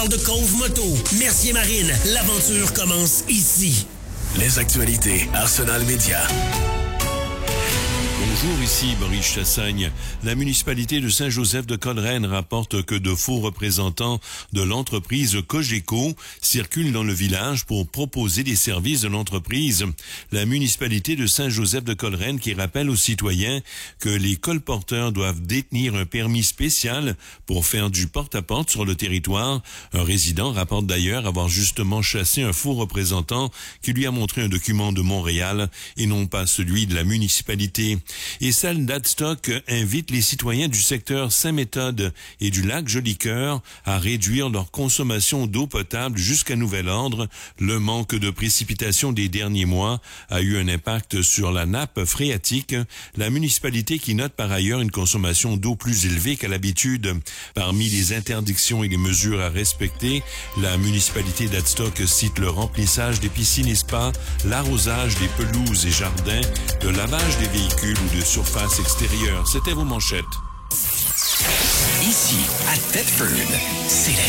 parle de Cove Moto. Mercier-Marine, l'aventure commence ici. Les actualités Arsenal Média. Bonjour, ici Boris Chassagne. La municipalité de Saint-Joseph-de-Coleraine rapporte que de faux représentants de l'entreprise Cogeco circulent dans le village pour proposer des services de l'entreprise. La municipalité de Saint-Joseph-de-Coleraine qui rappelle aux citoyens que les colporteurs doivent détenir un permis spécial pour faire du porte-à-porte sur le territoire. Un résident rapporte d'ailleurs avoir justement chassé un faux représentant qui lui a montré un document de Montréal et non pas celui de la municipalité. Et celle d'Adstock invite les citoyens du secteur Saint-Méthode et du lac Jolicoeur à réduire leur consommation d'eau potable jusqu'à nouvel ordre. Le manque de précipitations des derniers mois a eu un impact sur la nappe phréatique. La municipalité qui note par ailleurs une consommation d'eau plus élevée qu'à l'habitude. Parmi les interdictions et les mesures à respecter, la municipalité d'Adstock cite le remplissage des piscines et spas, l'arrosage des pelouses et jardins, le lavage des véhicules ou de surface extérieure. C'était vos manchettes. Ici, à Thetford, c'est la